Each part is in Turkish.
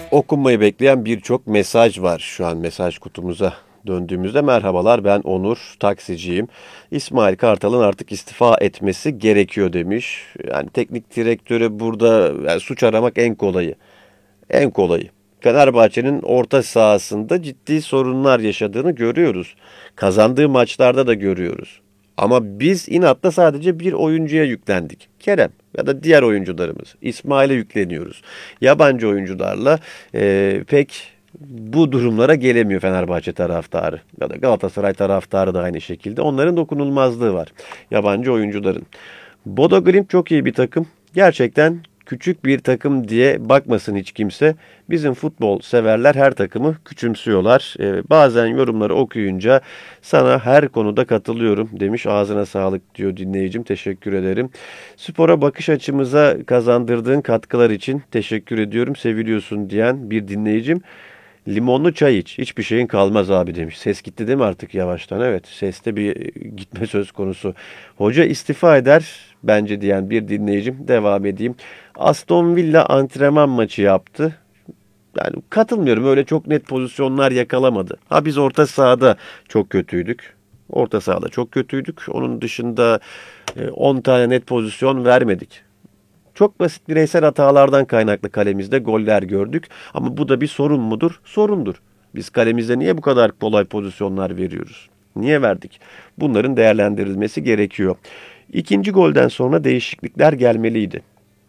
Okunmayı bekleyen birçok mesaj var şu an mesaj kutumuza döndüğümüzde. Merhabalar, ben Onur, taksiciyim. İsmail Kartal'ın artık istifa etmesi gerekiyor demiş. Yani teknik direktörü burada suç aramak en kolayı. En kolayı. Fenerbahçe'nin orta sahasında ciddi sorunlar yaşadığını görüyoruz. Kazandığı maçlarda da görüyoruz. Ama biz inatla sadece bir oyuncuya yüklendik. Kerem ya da diğer oyuncularımız. İsmail'e yükleniyoruz. Yabancı oyuncularla pek bu durumlara gelemiyor Fenerbahçe taraftarı. Ya da Galatasaray taraftarı da aynı şekilde. Onların dokunulmazlığı var. Yabancı oyuncuların. Bodo Glimt çok iyi bir takım. Gerçekten küçük bir takım diye bakmasın hiç kimse. Bizim futbol severler her takımı küçümsüyorlar. Bazen yorumları okuyunca sana her konuda katılıyorum demiş. Ağzına sağlık diyor dinleyicim. Teşekkür ederim. Spora bakış açımıza kazandırdığın katkılar için teşekkür ediyorum. Seviliyorsun diyen bir dinleyicim. Limonlu çay iç. Hiçbir şeyin kalmaz abi demiş. Ses gitti değil mi artık yavaştan? Evet, seste bir gitme söz konusu. Hoca istifa eder bence diyen bir dinleyicim. Devam edeyim. Aston Villa antrenman maçı yaptı. Yani katılmıyorum. Öyle çok net pozisyonlar yakalamadı. Ha, biz orta sahada çok kötüydük. Orta sahada çok kötüydük. Onun dışında 10 tane net pozisyon vermedik. Çok basit bireysel hatalardan kaynaklı kalemizde goller gördük. Ama bu da bir sorun mudur? Sorundur. Biz kalemizde niye bu kadar kolay pozisyonlar veriyoruz? Niye verdik? Bunların değerlendirilmesi gerekiyor. İkinci golden sonra değişiklikler gelmeliydi.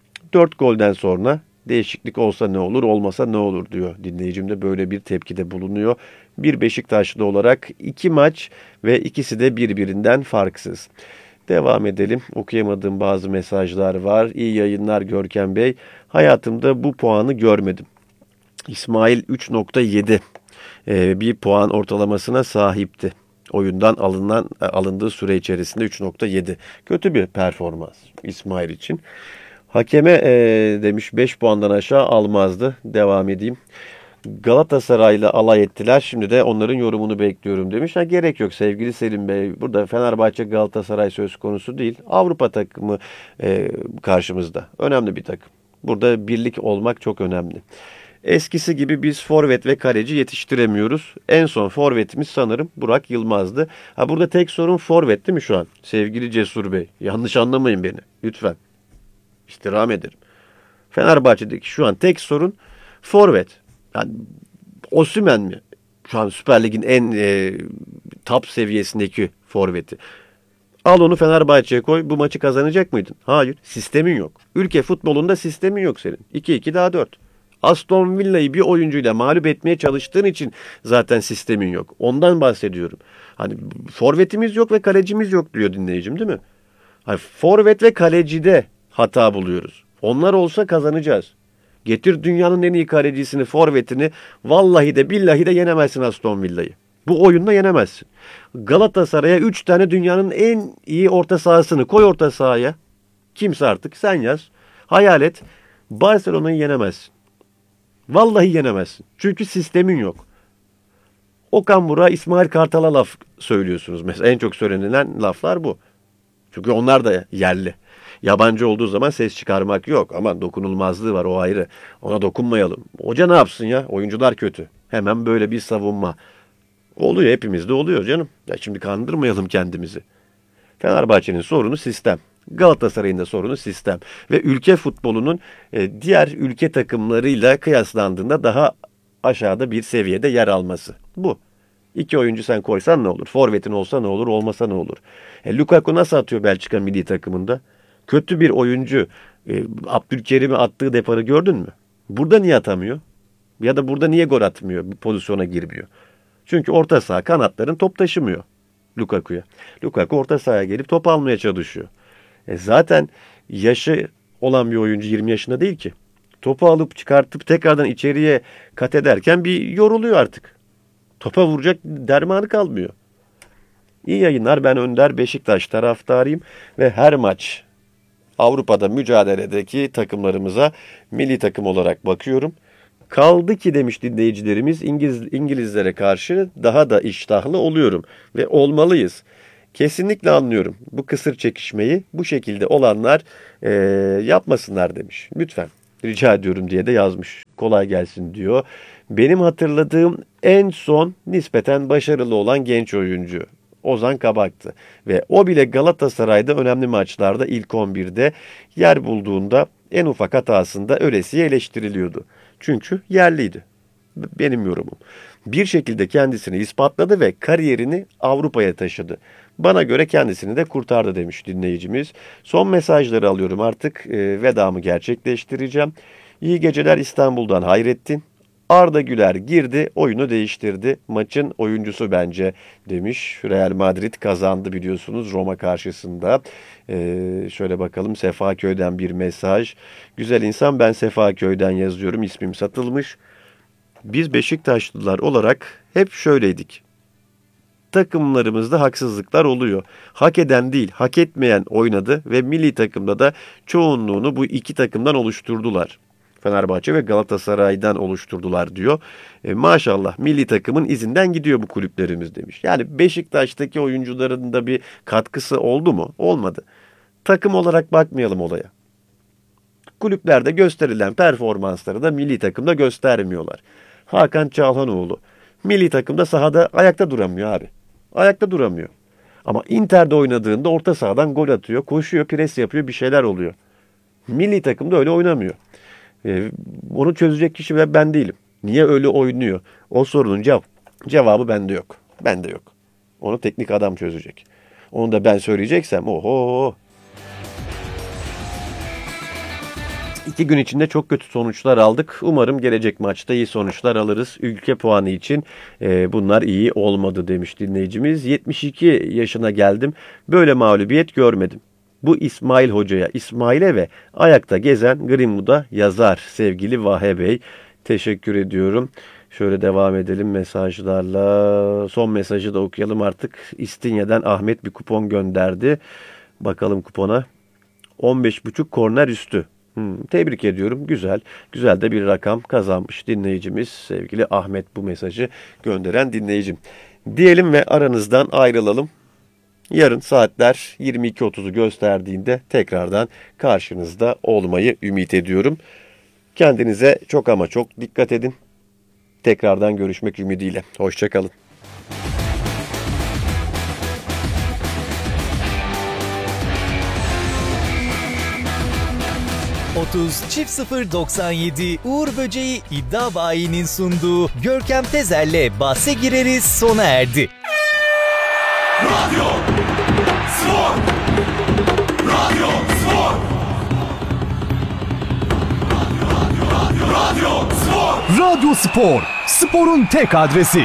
4 golden sonra değişiklik olsa ne olur, olmasa ne olur diyor dinleyicim de böyle bir tepkide bulunuyor. Bir Beşiktaşlı olarak 2 maç ve ikisi de birbirinden farksız. Devam edelim. Okuyamadığım bazı mesajlar var. İyi yayınlar Görkem Bey. Hayatımda bu puanı görmedim. İsmail 3.7 bir puan ortalamasına sahipti. Oyundan alındığı süre içerisinde 3.7. Kötü bir performans İsmail için. Hakeme demiş 5 puandan aşağı almazdı. Devam edeyim. Galatasaray'la alay ettiler. Şimdi de onların yorumunu bekliyorum demiş. Ha, gerek yok sevgili Selim Bey. Burada Fenerbahçe Galatasaray söz konusu değil. Avrupa takımı karşımızda. Önemli bir takım. Burada birlik olmak çok önemli. Eskisi gibi biz forvet ve kaleci yetiştiremiyoruz. En son forvetimiz sanırım Burak Yılmaz'dı. Ha, burada tek sorun forvet değil mi şu an? Sevgili Cesur Bey. Yanlış anlamayın beni. Lütfen. İstirham ederim. Fenerbahçe'deki şu an tek sorun forvet. Yani Osimhen mi? Şu an Süper Lig'in en top seviyesindeki forveti. Al onu Fenerbahçe'ye koy. Bu maçı kazanacak mıydın? Hayır. Sistemin yok. Ülke futbolunda sistemin yok senin. 2-2 daha 4. Aston Villa'yı bir oyuncuyla mağlup etmeye çalıştığın için zaten sistemin yok. Ondan bahsediyorum. Hani forvetimiz yok ve kalecimiz yok diyor dinleyicim değil mi? Hani forvet ve kalecide hata buluyoruz. Onlar olsa kazanacağız. Getir dünyanın en iyi kalecisini, forvetini. Vallahi de billahi de yenemezsin Aston Villa'yı. Bu oyunda yenemezsin. Galatasaray'a 3 tane dünyanın en iyi orta sahasını koy orta sahaya. Kimse artık sen yaz. Hayal et. Barcelona'yı yenemezsin. Vallahi yenemezsin. Çünkü sistemin yok. Okan Burak'a, İsmail Kartal'a laf söylüyorsunuz. Mesela en çok söylenilen laflar bu. Çünkü onlar da yerli. Yabancı olduğu zaman ses çıkarmak yok. Aman dokunulmazlığı var, o ayrı. Ona dokunmayalım. Hoca ne yapsın ya? Oyuncular kötü. Hemen böyle bir savunma. Oluyor, hepimizde oluyor canım. Ya şimdi kandırmayalım kendimizi. Fenerbahçe'nin sorunu sistem. Galatasaray'ın da sorunu sistem. Ve ülke futbolunun diğer ülke takımlarıyla kıyaslandığında daha aşağıda bir seviyede yer alması. Bu. İki oyuncu sen koysan ne olur? Forvet'in olsa ne olur? Olmasa ne olur? Lukaku nasıl atıyor Belçika milli takımında? Kötü bir oyuncu. Abdülkerim'i attığı deparı gördün mü? Burada niye atamıyor? Ya da burada niye gol atmıyor? Bu pozisyona girmiyor. Çünkü orta saha kanatların top taşımıyor Lukaku'ya. Lukaku orta sahaya gelip top almaya çalışıyor. Zaten yaşı olan bir oyuncu 20 yaşında değil ki. Topu alıp çıkartıp tekrardan içeriye kat ederken bir yoruluyor artık. Topa vuracak dermanı kalmıyor. İyi yayınlar, ben Önder, Beşiktaş taraftarıyım ve her maç Avrupa'da mücadeledeki takımlarımıza milli takım olarak bakıyorum. Kaldı ki demiş dinleyicilerimiz İngilizlere karşı daha da iştahlı oluyorum ve olmalıyız. Kesinlikle anlıyorum. Bu kısır çekişmeyi bu şekilde olanlar yapmasınlar demiş. Lütfen. Rica ediyorum diye de yazmış. Kolay gelsin diyor. Benim hatırladığım en son nispeten başarılı olan genç oyuncu Ozan Kabak'tı. Ve o bile Galatasaray'da önemli maçlarda ilk 11'de yer bulduğunda en ufak hatasında ölesiye eleştiriliyordu. Çünkü yerliydi. Benim yorumum. Bir şekilde kendisini ispatladı ve kariyerini Avrupa'ya taşıdı. Bana göre kendisini de kurtardı demiş dinleyicimiz. Son mesajları alıyorum artık. Vedamı gerçekleştireceğim. İyi geceler İstanbul'dan Hayrettin. Arda Güler girdi, oyunu değiştirdi. Maçın oyuncusu bence demiş. Real Madrid kazandı biliyorsunuz Roma karşısında. Şöyle bakalım, Sefaköy'den bir mesaj. Güzel insan, ben Sefaköy'den yazıyorum. İsmim satılmış. Biz Beşiktaşlılar olarak hep şöyleydik. Takımlarımızda haksızlıklar oluyor. Hak eden değil, hak etmeyen oynadı ve milli takımda da çoğunluğunu bu iki takımdan oluşturdular. Fenerbahçe ve Galatasaray'dan oluşturdular diyor. Maşallah milli takımın izinden gidiyor bu kulüplerimiz demiş. Yani Beşiktaş'taki oyuncuların da bir katkısı oldu mu? Olmadı. Takım olarak bakmayalım olaya. Kulüplerde gösterilen performansları da milli takımda göstermiyorlar. Hakan Çalhanoğlu milli takımda sahada ayakta duramıyor abi. Ayakta duramıyor. Ama Inter'de oynadığında orta sahadan gol atıyor, koşuyor, pres yapıyor, bir şeyler oluyor. Milli takımda öyle oynamıyor. Onu çözecek kişi ben değilim. Niye öyle oynuyor? O sorunun cevabı bende yok. Bende yok. Onu teknik adam çözecek. Onu da ben söyleyeceksem oho. 2 gün içinde çok kötü sonuçlar aldık. Umarım gelecek maçta iyi sonuçlar alırız. Ülke puanı için bunlar iyi olmadı demiş dinleyicimiz. 72 yaşına geldim. Böyle mağlubiyet görmedim. Bu İsmail Hoca'ya, İsmail'e ve ayakta gezen Grimwood'a yazar sevgili Vahe Bey. Teşekkür ediyorum. Şöyle devam edelim mesajlarla. Son mesajı da okuyalım artık. İstinye'den Ahmet bir kupon gönderdi. Bakalım kupona. 15,5 korner üstü. Tebrik ediyorum. Güzel. Güzel de bir rakam kazanmış dinleyicimiz. Sevgili Ahmet, bu mesajı gönderen dinleyicim. Diyelim ve aranızdan ayrılalım. Yarın saatler 22.30'u gösterdiğinde tekrardan karşınızda olmayı ümit ediyorum. Kendinize çok ama çok dikkat edin. Tekrardan görüşmek ümidiyle. Hoşça kalın. 30.097 Uğur Böceği İddia Bayi'nin sunduğu Görkem Tezer'le bahse gireriz sona erdi. Radyo Spor. Radyo Spor. Radyo Spor. Radyo Spor. Sporun tek adresi.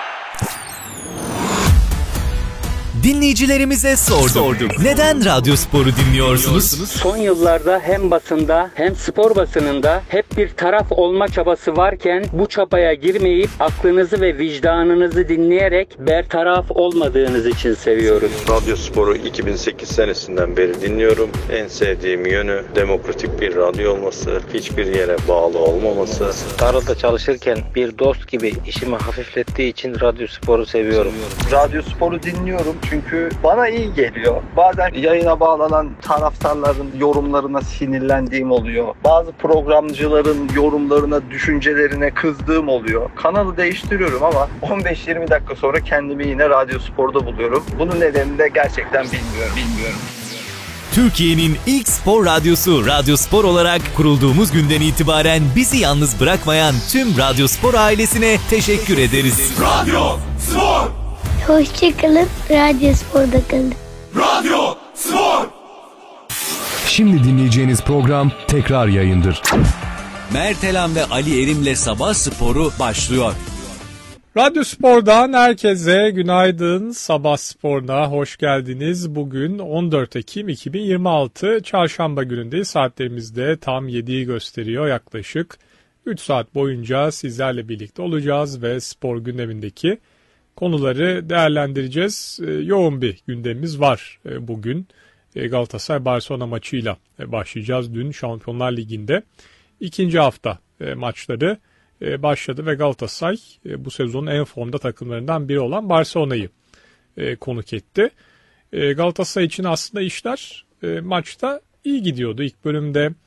Dinleyicilerimize sorduk. Neden Radyo Spor'u dinliyorsunuz? Son yıllarda hem basında hem spor basınında hep bir taraf olma çabası varken bu çabaya girmeyip aklınızı ve vicdanınızı dinleyerek bertaraf olmadığınız için seviyoruz. Radyo Spor'u 2008 senesinden beri dinliyorum. En sevdiğim yönü demokratik bir radyo olması, hiçbir yere bağlı olmaması. Tarlada çalışırken bir dost gibi işimi hafiflettiği için Radyo Spor'u seviyorum. Radyo Spor'u dinliyorum çünkü bana iyi geliyor. Bazen yayına bağlanan taraftarların yorumlarına sinirlendiğim oluyor. Bazı programcıların yorumlarına, düşüncelerine kızdığım oluyor. Kanalı değiştiriyorum ama 15-20 dakika sonra kendimi yine Radyo Spor'da buluyorum. Bunun nedenini de gerçekten bilmiyorum. Türkiye'nin ilk spor radyosu Radyo Spor olarak kurulduğumuz günden itibaren bizi yalnız bırakmayan tüm Radyo Spor ailesine teşekkür ederiz. Radyo Spor. Hoşçakalın, Radyo Spor'da kalın. Radyo Spor. Şimdi dinleyeceğiniz program tekrar yayındır. Mertelan ve Ali Erim'le Sabah Sporu başlıyor. Radyo Spor'dan herkese günaydın. Sabah Spor'una hoş geldiniz. Bugün 14 Ekim 2026 Çarşamba günündeyiz. Saatlerimizde tam 7'yi gösteriyor yaklaşık. 3 saat boyunca sizlerle birlikte olacağız ve spor gündemindeki konuları değerlendireceğiz. Yoğun bir gündemimiz var bugün. Galatasaray-Barcelona maçıyla başlayacağız. Dün Şampiyonlar Ligi'nde ikinci hafta maçları başladı ve Galatasaray bu sezonun en formda takımlarından biri olan Barcelona'yı konuk etti. Galatasaray için aslında işler maçta iyi gidiyordu. İlk bölümde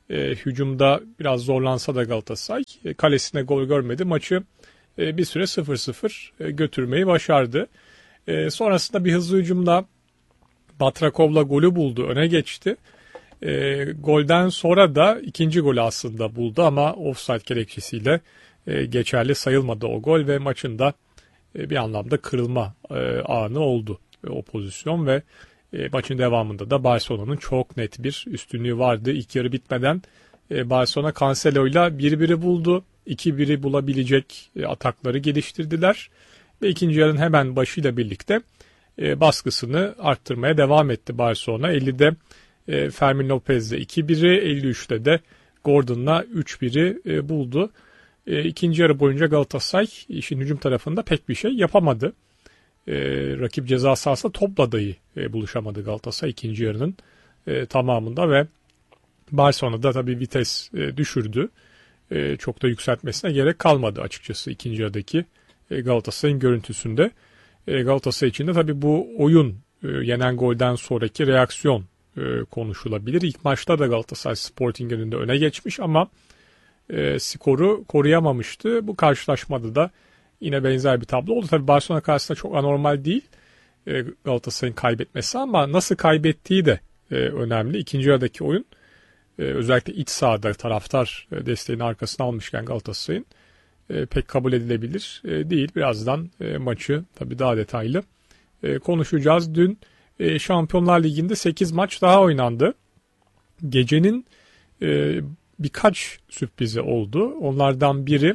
Hücumda biraz zorlansa da Galatasaray kalesine gol görmedi. Maçı bir süre 0-0 götürmeyi başardı. Sonrasında bir hızlı hücumda Batrakov'la golü buldu, öne geçti. Golden sonra da ikinci golü aslında buldu ama offside gerekçesiyle geçerli sayılmadı o gol ve maçın da bir anlamda kırılma anı oldu o pozisyon ve maçın devamında da Barcelona'nın çok net bir üstünlüğü vardı. İlk yarı bitmeden Barcelona Cancelo'yla 1-1'i buldu. 2-1'i bulabilecek atakları geliştirdiler ve ikinci yarının hemen başıyla birlikte baskısını arttırmaya devam etti Barcelona. 50'de Fermin Lopez'le 2-1'i, 53'te de Gordon'la 3-1'i buldu. İkinci yarı boyunca Galatasaray işin hücum tarafında pek bir şey yapamadı. Rakip ceza sahasında topla dahi buluşamadı Galatasaray ikinci yarının tamamında ve Barcelona'da tabii vites düşürdü. Çok da yükseltmesine gerek kalmadı açıkçası ikinci yarıdaki Galatasaray'ın görüntüsünde. Galatasaray için de tabii bu oyun yenen golden sonraki reaksiyon konuşulabilir. İlk maçta da Galatasaray Sporting önünde öne geçmiş ama skoru koruyamamıştı. Bu karşılaşmada da yine benzer bir tablo oldu. Tabii Barcelona karşısında çok anormal değil Galatasaray'ın kaybetmesi ama nasıl kaybettiği de önemli. İkinci yarıdaki oyun özellikle iç sahada taraftar desteğini arkasına almışken Galatasaray'ın pek kabul edilebilir değil. Birazdan maçı tabii daha detaylı konuşacağız. Dün Şampiyonlar Ligi'nde 8 maç daha oynandı. Gecenin birkaç sürprizi oldu. Onlardan biri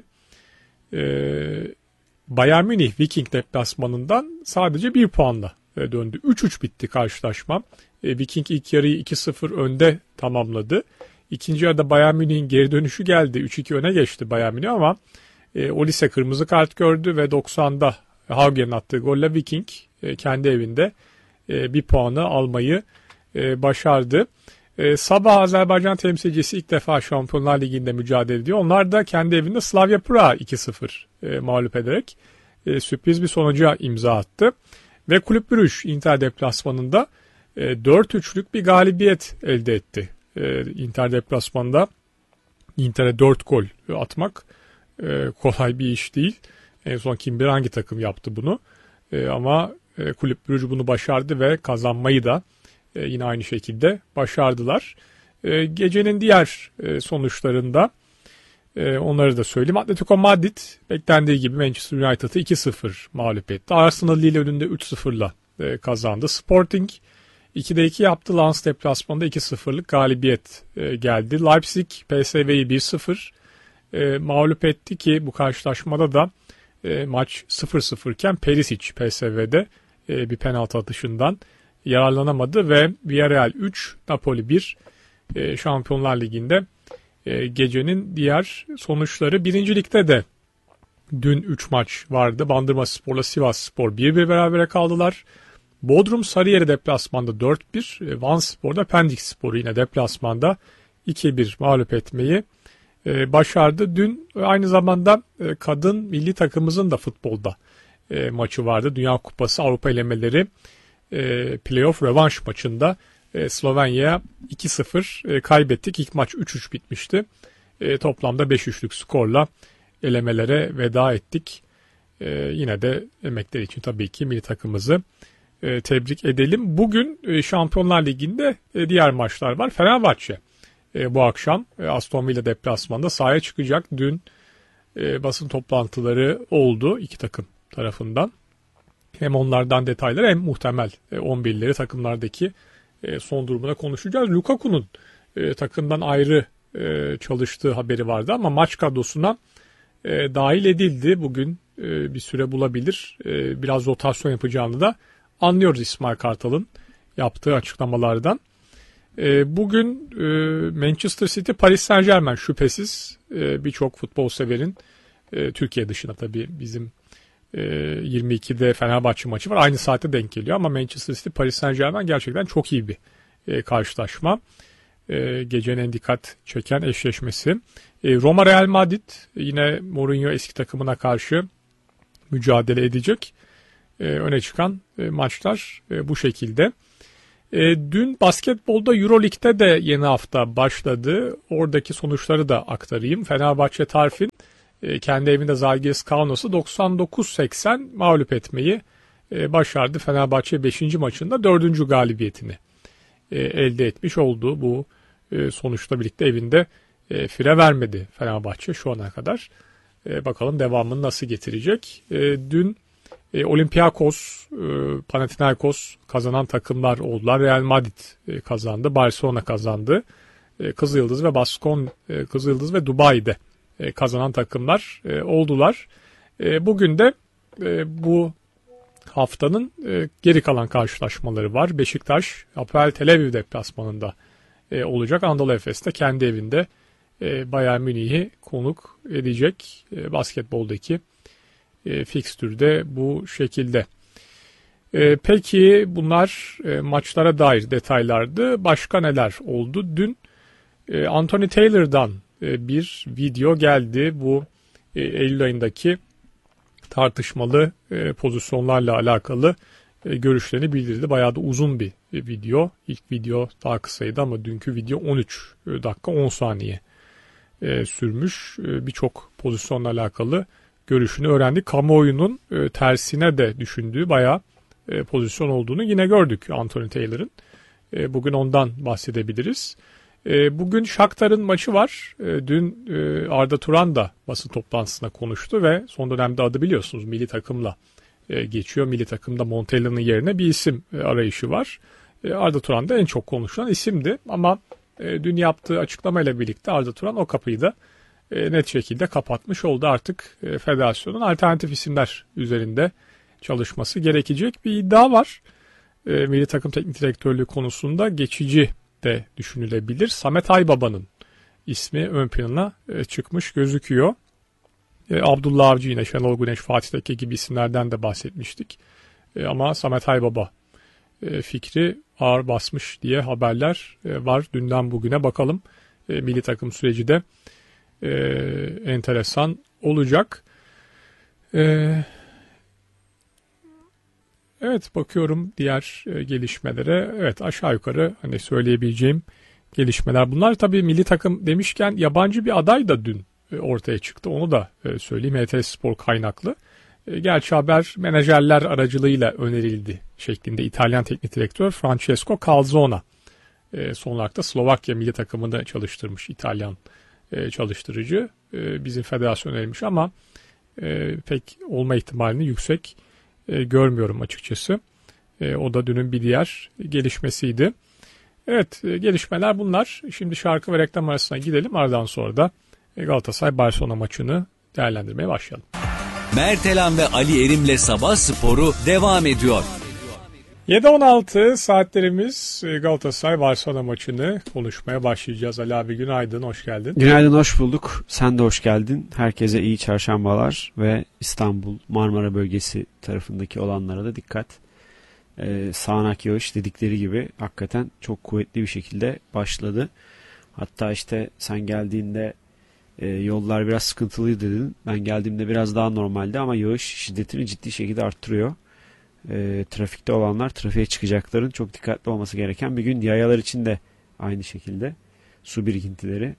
Bayern Münih Viking deplasmanından sadece 1 puanla döndü. 3-3 bitti karşılaşma. Viking ilk yarıyı 2-0 önde tamamladı. İkinci yarıda Bayern Münih'in geri dönüşü geldi. 3-2 öne geçti Bayern Münih ama Olise kırmızı kart gördü ve 90'da Hauger'in attığı golle Viking kendi evinde 1 puanı almayı başardı. Sabah Azerbaycan temsilcisi ilk defa Şampiyonlar Ligi'nde mücadele ediyor. Onlar da kendi evinde Slavia Prag'ı 2-0 mağlup ederek sürpriz bir sonuca imza attı. Ve Kulüp Brugge Inter deplasmanında 4-3'lük bir galibiyet elde etti. Inter deplasmanında Inter'e 4 gol atmak kolay bir iş değil. En son kim bilir hangi takım yaptı bunu. Ama Kulüp Brugge bunu başardı ve kazanmayı da yine aynı şekilde başardılar. Gecenin diğer sonuçlarında onları da söyleyeyim. Atletico Madrid beklendiği gibi Manchester United'ı 2-0 mağlup etti. Arsenal Lille önünde 3-0'la kazandı. Sporting 2'de 2 yaptı. Lens deplasmanında 2-0'lık galibiyet geldi. Leipzig PSV'yi 1-0 mağlup etti ki bu karşılaşmada da maç 0-0 iken Perisic PSV'de bir penaltı atışından yararlanamadı ve Villarreal 3, Napoli 1 Şampiyonlar Ligi'nde gecenin diğer sonuçları. Birincilikte de dün 3 maç vardı. Bandırmaspor'la Sivasspor 1-1 berabere kaldılar. Bodrum Sarıyer'i deplasmanda 4-1, Vanspor'da Pendikspor'u yine deplasmanda 2-1 mağlup etmeyi başardı. Dün aynı zamanda kadın milli takımımızın da futbolda maçı vardı. Dünya Kupası Avrupa elemeleri playoff rövanş maçında Slovenya'ya 2-0 kaybettik. İlk maç 3-3 bitmişti. Toplamda 5-3'lük skorla elemelere veda ettik. Yine de emekleri için tabii ki milli takımımızı tebrik edelim. Bugün Şampiyonlar Ligi'nde diğer maçlar var. Fenerbahçe bu akşam Aston Villa deplasmanda sahaya çıkacak. Dün basın toplantıları oldu iki takım tarafından. Hem onlardan detayları hem muhtemel 11'leri takımlardaki son durumuna konuşacağız. Lukaku'nun takımdan ayrı çalıştığı haberi vardı ama maç kadrosuna dahil edildi. Bugün bir süre bulabilir. Biraz rotasyon yapacağını da anlıyoruz İsmail Kartal'ın yaptığı açıklamalardan. Bugün Manchester City Paris Saint-Germain şüphesiz birçok futbol severin Türkiye dışında tabii bizim 22'de Fenerbahçe maçı var. Aynı saate denk geliyor ama Manchester City Paris Saint-Germain gerçekten çok iyi bir karşılaşma. Gecenin en dikkat çeken eşleşmesi. Roma Real Madrid yine Mourinho eski takımına karşı mücadele edecek. Öne çıkan maçlar bu şekilde. Dün basketbolda Euroleague'de de yeni hafta başladı. Oradaki sonuçları da aktarayım. Fenerbahçe Tarfin kendi evinde Zalgiris Kaunos'u 99-80 mağlup etmeyi başardı. Fenerbahçe 5. maçında 4. galibiyetini elde etmiş oldu. Bu sonuçla birlikte evinde fire vermedi Fenerbahçe şu ana kadar. Bakalım devamını nasıl getirecek. Dün Olympiakos, Panathinaikos kazanan takımlar oldular. Real Madrid kazandı, Barcelona kazandı. Kızılyıldız ve Dubai'de kazanan takımlar oldular. Bugün de bu haftanın geri kalan karşılaşmaları var. Beşiktaş, Hapoel Tel Aviv deplasmanında olacak. Anadolu Efes de kendi evinde Bayern Münih'i konuk edecek. Basketboldaki fikstürde bu şekilde. Peki bunlar maçlara dair detaylardı. Başka neler oldu? Dün Anthony Taylor'dan bir video geldi. Bu Eylül ayındaki tartışmalı pozisyonlarla alakalı görüşlerini bildirdi. Bayağı da uzun bir video. İlk video daha kısaydı ama dünkü video 13 dakika 10 saniye sürmüş. Birçok pozisyonla alakalı görüşünü öğrendik. Kamuoyunun tersine de düşündüğü bayağı pozisyon olduğunu yine gördük Anthony Taylor'ın. Bugün ondan bahsedebiliriz. Bugün Shakhtar'ın maçı var. Dün Arda Turan da basın toplantısında konuştu ve son dönemde adı biliyorsunuz milli takımla geçiyor. Milli takımda Montella'nın yerine bir isim arayışı var. Arda Turan da en çok konuşulan isimdi ama dün yaptığı açıklamayla birlikte Arda Turan o kapıyı da net şekilde kapatmış oldu. Artık federasyonun alternatif isimler üzerinde çalışması gerekecek bir iddia var. Milli takım teknik direktörlüğü konusunda geçici de düşünülebilir. Samet Aybaba'nın ismi ön plana çıkmış gözüküyor. Abdullah Avcı yine Şenol Güneş, Fatih Tekke gibi isimlerden de bahsetmiştik. Ama Samet Aybaba fikri ağır basmış diye haberler var. Dünden bugüne bakalım. Milli takım süreci de enteresan olacak. Evet, bakıyorum diğer gelişmelere. Evet, aşağı yukarı hani söyleyebileceğim gelişmeler bunlar. Tabii milli takım demişken yabancı bir aday da dün ortaya çıktı. Onu da söyleyeyim. HTS Spor kaynaklı. Gerçi haber menajerler aracılığıyla önerildi şeklinde. İtalyan teknik direktör Francesco Calzona. Son olarak da Slovakya milli takımını çalıştırmış İtalyan çalıştırıcı. Bizim federasyon önermiş ama pek olma ihtimalini yüksek görmüyorum açıkçası. O da dünün bir diğer gelişmesiydi. Evet, gelişmeler bunlar. Şimdi şarkı ve reklam arasına gidelim. Ardından sonra da Galatasaray Barcelona maçını değerlendirmeye başlayalım. Mertelan ve Ali Erim'le Sabah Sporu devam ediyor. 7.16 saatlerimiz, Galatasaray Barcelona maçını konuşmaya başlayacağız. Ali abi günaydın, hoş geldin. Günaydın, hoş bulduk. Sen de hoş geldin. Herkese iyi çarşambalar ve İstanbul, Marmara bölgesi tarafındaki olanlara da dikkat. Sağanak yağış dedikleri gibi hakikaten çok kuvvetli bir şekilde başladı. Hatta işte sen geldiğinde yollar biraz sıkıntılıydı dedin. Ben geldiğimde biraz daha normaldi ama yağış şiddetini ciddi şekilde arttırıyor. Trafikte olanlar, trafiğe çıkacakların çok dikkatli olması gereken bir gün. Yayalar için de aynı şekilde su birikintileri,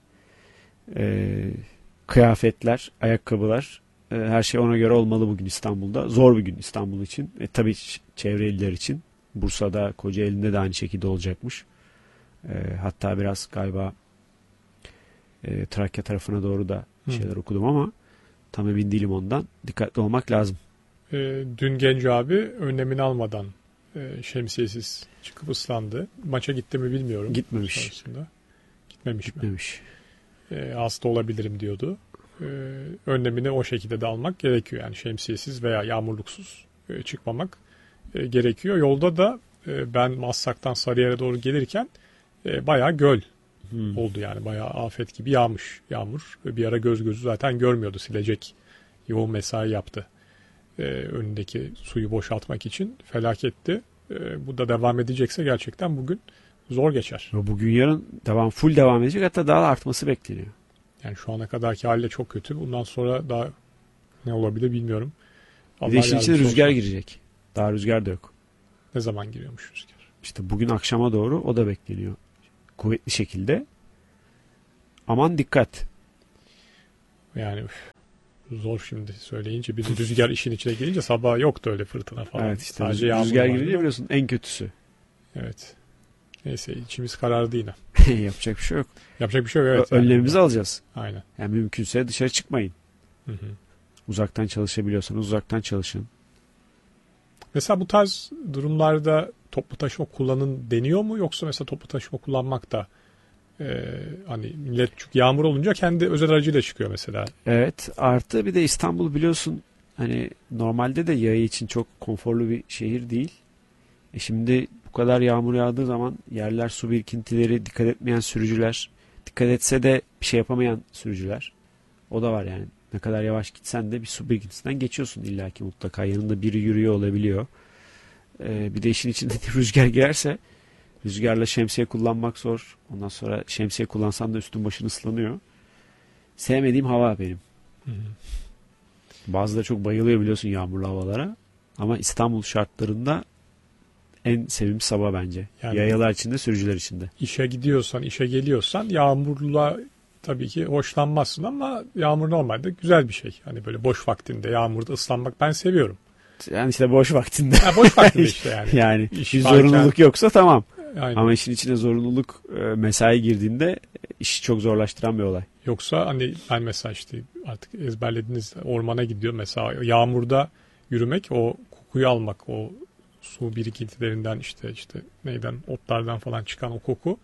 kıyafetler, ayakkabılar, her şey ona göre olmalı bugün İstanbul'da. Zor bir gün İstanbul için. Tabii çevre iller için. Bursa'da, Kocaeli'nde de aynı şekilde olacakmış. Hatta biraz galiba Trakya tarafına doğru da şeyler okudum ama tam emin değilim ondan. Dikkatli olmak lazım. Dün Genco abi önlemini almadan şemsiyesiz çıkıp ıslandı. Maça gitti mi bilmiyorum. Gitmemiş. Gitmemiş. Hasta olabilirim diyordu. Önlemini o şekilde de almak gerekiyor. Yani şemsiyesiz veya yağmurluksuz çıkmamak gerekiyor. Yolda da ben Maslak'tan Sarıyer'e doğru gelirken bayağı göl oldu yani. Bayağı afet gibi yağmış yağmur. Bir ara gözü zaten görmüyordu. Silecek yoğun mesai yaptı. Önündeki suyu boşaltmak için felaketti. Bu da devam edecekse gerçekten bugün zor geçer. Bugün yarın full devam edecek, hatta daha da artması bekleniyor. Yani şu ana kadarki haliyle çok kötü. Bundan sonra daha ne olabilir bilmiyorum. Bir de işin içine rüzgar girecek. Daha rüzgar da yok. Ne zaman giriyormuş rüzgar? İşte bugün akşama doğru o da bekleniyor. Kuvvetli şekilde. Aman dikkat. Yani zor şimdi söyleyince. Bir de rüzgar işin içine girince sabah yoktu öyle fırtına falan. Evet işte sadece rüzgar girince biliyorsun en kötüsü. Evet. Neyse içimiz karardı yine. Yapacak bir şey yok. Yapacak bir şey yok, evet. Önlemimizi alacağız. Aynen. Yani mümkünse dışarı çıkmayın. Hı. Uzaktan çalışabiliyorsanız uzaktan çalışın. Mesela bu tarz durumlarda toplu taşıma kullanın deniyor mu, yoksa mesela toplu taşıma kullanmak da hani millet çünkü yağmur olunca kendi özel aracıyla çıkıyor mesela. Evet, artı bir de İstanbul biliyorsun hani normalde de yaya için çok konforlu bir şehir değil. Şimdi bu kadar yağmur yağdığı zaman yerler su birikintileri, dikkat etmeyen sürücüler, dikkat etse de bir şey yapamayan sürücüler. O da var yani. Ne kadar yavaş gitsen de bir su birikintisinden geçiyorsun illaki mutlaka. Yanında biri yürüyor olabiliyor. Bir de işin içinde rüzgar girerse rüzgarla şemsiye kullanmak zor. Ondan sonra şemsiye kullansan da üstün başın ıslanıyor. Sevmediğim hava benim. Hı. Bazıları çok bayılıyor biliyorsun yağmurlu havalara. Ama İstanbul şartlarında en sevimli sabah bence. Yani yayalar için de sürücüler için de. İşe gidiyorsan, işe geliyorsan yağmurla tabii ki hoşlanmazsın ama yağmur normalde güzel bir şey. Hani böyle boş vaktinde yağmurda ıslanmak ben seviyorum. Yani işte boş vaktinde. Boş vaktinde işte yani. Yani İş bir varken... zorunluluk yoksa tamam. Aynen. Ama işin içine zorunluluk mesai girdiğinde işi çok zorlaştıran bir olay. Yoksa hani ben mesela işte artık ezberlediniz, ormana gidiyor mesela yağmurda yürümek, o kokuyu almak, o su birikintilerinden işte neyden, otlardan falan çıkan o koku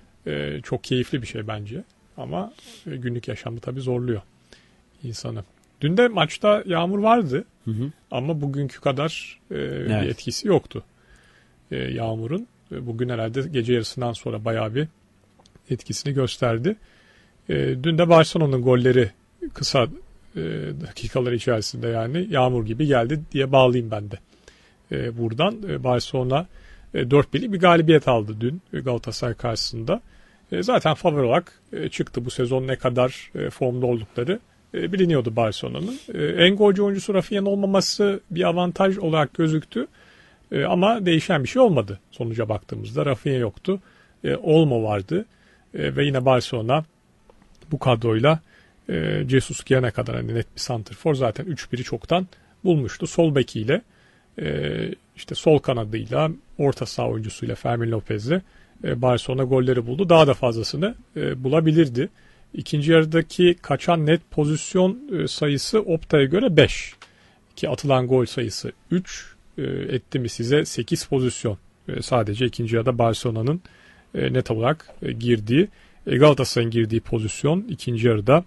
çok keyifli bir şey bence. Ama günlük yaşamda tabii zorluyor insanı. Dün de maçta yağmur vardı. Hı. Ama bugünkü kadar bir etkisi yoktu yağmurun. Bugün herhalde gece yarısından sonra bayağı bir etkisini gösterdi. Dün de Barcelona'nın golleri kısa dakikalar içerisinde yani yağmur gibi geldi diye bağlayayım ben de. Buradan Barcelona 4-1'lik bir galibiyet aldı dün Galatasaray karşısında. Zaten favori olarak çıktı. Bu sezon ne kadar formda oldukları biliniyordu Barcelona'nın. En golcü oyuncusu Rafinha'nın olmaması bir avantaj olarak gözüktü. Ama değişen bir şey olmadı. Sonuca baktığımızda Rafinha yoktu. Olmo vardı. Ve yine Barcelona bu kadroyla Jesus gelene kadar hani net bir santrfor, zaten 3-1'i çoktan bulmuştu. Sol bekiyle işte sol kanadıyla orta saha oyuncusuyla Fermin Lopez'le Barcelona golleri buldu. Daha da fazlasını bulabilirdi. İkinci yarıdaki kaçan net pozisyon sayısı Opta'ya göre 5. Ki atılan gol sayısı 3. Etti mi size 8 pozisyon. Sadece ikinci yarıda Barcelona'nın net olarak girdiği. Galatasaray'ın girdiği pozisyon ikinci yarıda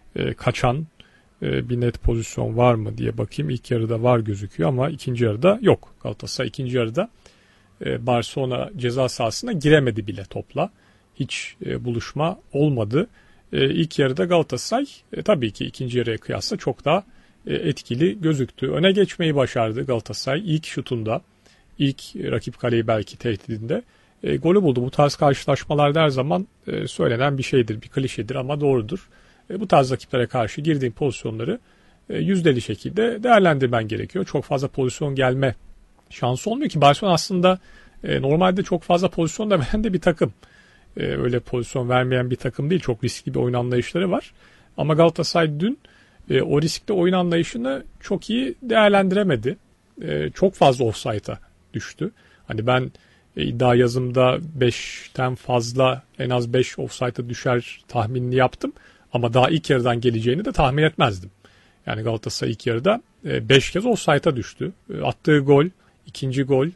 kaçan bir net pozisyon var mı diye bakayım. İlk yarıda var gözüküyor ama ikinci yarıda yok. Galatasaray ikinci yarıda Barcelona ceza sahasına giremedi bile topla. Hiç buluşma olmadı. İlk yarıda Galatasaray tabii ki ikinci yarıya kıyasla çok daha etkili gözüktü. Öne geçmeyi başardı Galatasaray ilk şutunda. İlk rakip kaleyi belki tehdidinde golü buldu. Bu tarz karşılaşmalarda her zaman söylenen bir şeydir, bir klişedir ama doğrudur. Bu tarz rakiplere karşı girdiğin pozisyonları yüzdeli şekilde değerlendirmen gerekiyor. Çok fazla pozisyon gelme şansı olmuyor ki. Barcelona aslında normalde çok fazla pozisyon da veren de bir takım. Öyle pozisyon vermeyen bir takım değil. Çok riskli bir oyun anlayışları var. Ama Galatasaray dün o riskli oyun anlayışını çok iyi değerlendiremedi. Çok fazla offside'a düştü. Hani ben iddia yazımda 5'ten fazla, en az 5 offside'a düşer tahminini yaptım. Ama daha ilk yarıdan geleceğini de tahmin etmezdim. Yani Galatasaray ilk yarıda 5 kez offside'a düştü. Attığı gol, ikinci gol,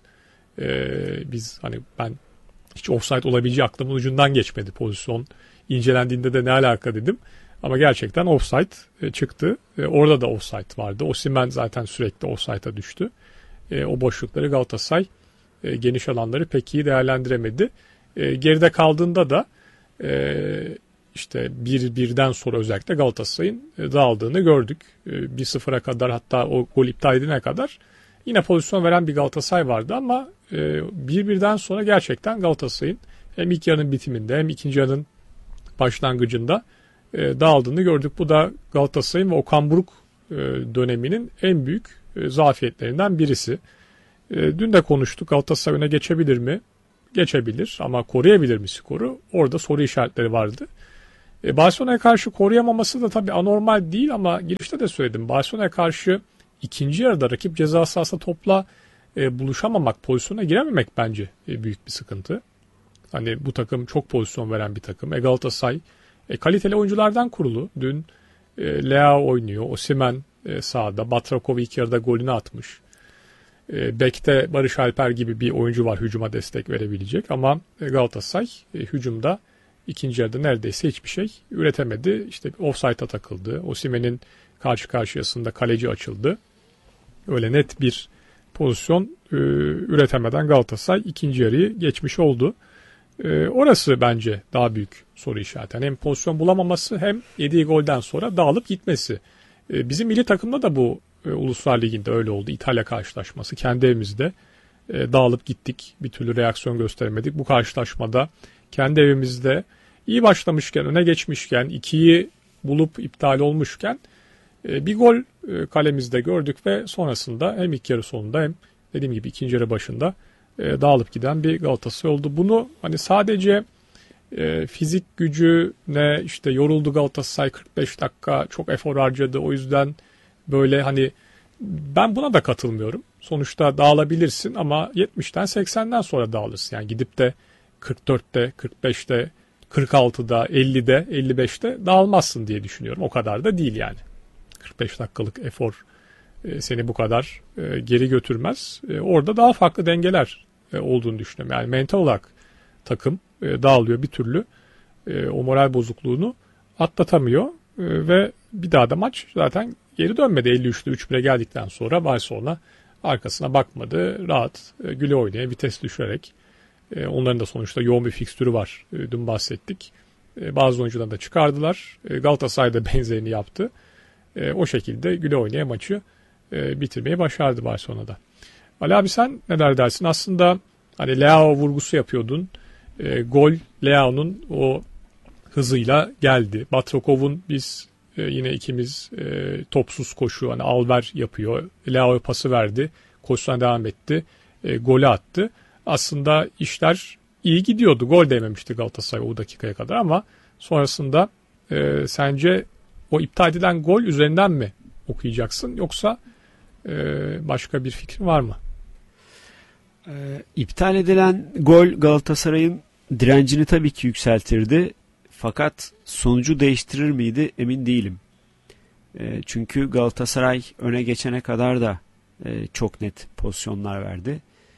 ben hiç offside olabileceği aklımın ucundan geçmedi pozisyon. İncelendiğinde de ne alaka dedim. Ama gerçekten offside çıktı. Orada da offside vardı. Osimhen zaten sürekli offside'a düştü. O boşlukları Galatasaray geniş alanları pek iyi değerlendiremedi. Geride kaldığında da işte 1-1'den sonra özellikle Galatasaray'ın dağıldığını gördük. 1-0'a kadar, hatta o gol iptal edilene kadar yine pozisyon veren bir Galatasaray vardı ama 1-1'den sonra gerçekten Galatasaray'ın hem ilk yarının bitiminde hem ikinci yarının başlangıcında dağıldığını gördük. Bu da Galatasaray'ın ve Okan Buruk döneminin en büyük zafiyetlerinden birisi. Dün de konuştuk. Galatasaray öne geçebilir mi? geçebilir ama koruyabilir mi skoru? Orada soru işaretleri vardı. Barcelona'ya karşı koruyamaması da tabii anormal değil ama girişte de söyledim. Barcelona'ya karşı ikinci yarıda rakip ceza sahasında topla buluşamamak, pozisyona girememek bence büyük bir sıkıntı. Hani bu takım çok pozisyon veren bir takım. Galatasaray kaliteli oyunculardan kurulu. Dün Leao oynuyor. Osimhen sahada. Batrakov ilk yarıda golünü atmış. Bek'te Barış Alper gibi bir oyuncu var hücuma destek verebilecek. Ama Galatasaray hücumda ikinci yarıda neredeyse hiçbir şey üretemedi. İşte offside'a takıldı. Osimhen'in karşı karşıyasında kaleci açıldı. Öyle net bir pozisyon üretemeden Galatasaray ikinci yarıyı geçmiş oldu. Orası bence daha büyük soru işareti. Yani hem pozisyon bulamaması hem yediği golden sonra dağılıp gitmesi. Bizim milli takımda da bu Uluslar Ligi'nde öyle oldu. İtalya karşılaşması kendi evimizde dağılıp gittik. Bir türlü reaksiyon gösteremedik. Bu karşılaşmada kendi evimizde iyi başlamışken, öne geçmişken, 2'yi bulup iptal olmuşken bir gol kalemizde gördük ve sonrasında hem ilk yarı sonunda hem dediğim gibi ikinci yarı başında dağılıp giden bir Galatasaray oldu. Bunu hani sadece fizik gücüne işte yoruldu Galatasaray 45 dakika çok efor harcadı. O yüzden böyle hani ben buna da katılmıyorum. Sonuçta dağılabilirsin ama 70'ten 80'den sonra dağılırsın. Yani gidip de 44'te, 45'te, 46'da, 50'de, 55'te dağılmazsın diye düşünüyorum. O kadar da değil yani. 45 dakikalık efor seni bu kadar geri götürmez. Orada daha farklı dengeler olduğunu düşünüyorum. Yani mental olarak takım dağılıyor bir türlü. O moral bozukluğunu atlatamıyor ve bir daha da maç zaten geri dönmedi. 53'te 3-1'e geldikten sonra Barcelona arkasına bakmadı. Rahat güle oynaya vites düşürerek onların da sonuçta yoğun bir fikstürü var. Dün bahsettik. Bazı oyuncularını da çıkardılar. Galatasaray da benzerini yaptı. O şekilde güle oynaya maçı bitirmeyi başardı Barcelona'da. Ali abi sen neler dersin? Aslında hani Leao vurgusu yapıyordun. Gol Leao'nun o hızıyla geldi. Batrakov'un biz yine ikimiz topsuz koşu hani alver yapıyor. Leao'ya pası verdi. Koşusuna devam etti. Golü attı. Aslında işler iyi gidiyordu. Gol değmemişti Galatasaray o dakikaya kadar ama sonrasında sence o iptal edilen gol üzerinden mi okuyacaksın yoksa başka bir fikrin var mı? İptal edilen gol Galatasaray'ın direncini tabii ki yükseltirdi. Fakat sonucu değiştirir miydi emin değilim. Çünkü Galatasaray öne geçene kadar da çok net pozisyonlar verdi.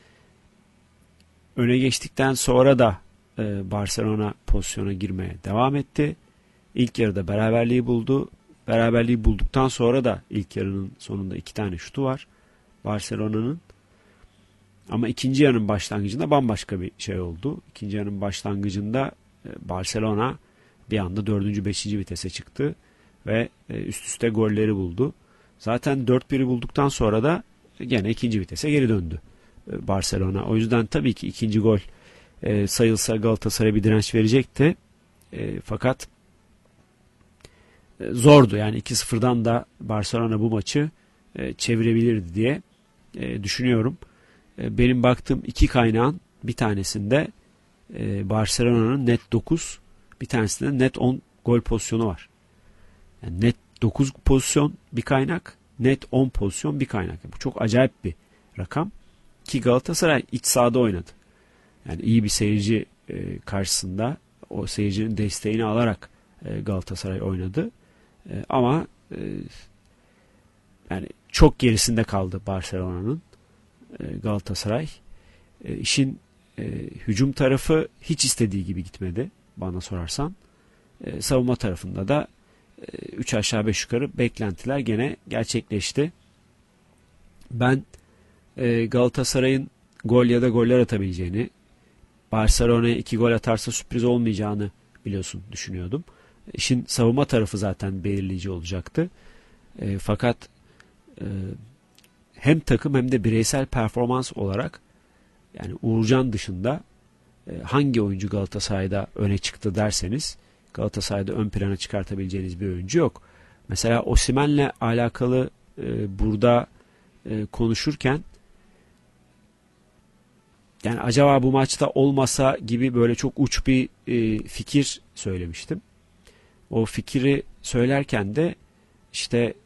Öne geçtikten sonra da Barcelona pozisyona girmeye devam etti. İlk yarıda beraberliği buldu. Beraberliği bulduktan sonra da ilk yarının sonunda 2 tane şutu var Barcelona'nın. Ama ikinci yarının başlangıcında bambaşka bir şey oldu. İkinci yarının başlangıcında Barcelona bir anda 4. 5. vitese çıktı ve üst üste golleri buldu. Zaten 4-1'i bulduktan sonra da gene ikinci vitese geri döndü Barcelona. O yüzden tabii ki ikinci gol sayılsa Galatasaray'a bir direnç verecekti. Fakat zordu. Yani 2-0'dan da Barcelona bu maçı çevirebilirdi diye düşünüyorum. Benim baktığım 2 kaynağın bir tanesinde Barcelona'nın net 9, bir tanesinde net 10 gol pozisyonu var. Yani net 9 pozisyon bir kaynak, net 10 pozisyon bir kaynak. Bu çok acayip bir rakam. Ki Galatasaray iç sahada oynadı. Yani iyi bir seyirci karşısında o seyircinin desteğini alarak Galatasaray oynadı. Ama yani çok gerisinde kaldı Barcelona'nın Galatasaray. İşin hücum tarafı hiç istediği gibi gitmedi bana sorarsan. Savunma tarafında da 3 aşağı 5 yukarı beklentiler gene gerçekleşti. Ben Galatasaray'ın gol ya da goller atabileceğini, Barcelona'ya 2 gol atarsa sürpriz olmayacağını biliyorsun düşünüyordum. İşin savunma tarafı zaten belirleyici olacaktı. Fakat hem takım hem de bireysel performans olarak yani Uğurcan dışında hangi oyuncu Galatasaray'da öne çıktı derseniz Galatasaray'da ön plana çıkartabileceğiniz bir oyuncu yok. Mesela Osimhen'le alakalı burada konuşurken yani acaba bu maçta olmasa gibi böyle çok uç bir fikir söylemiştim. O fikri söylerken de işte